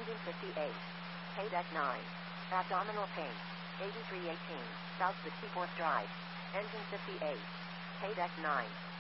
Engine 58. Paydeck 9. Abdominal pain. 8318. South 64th Drive. Engine 58. Paydeck 9.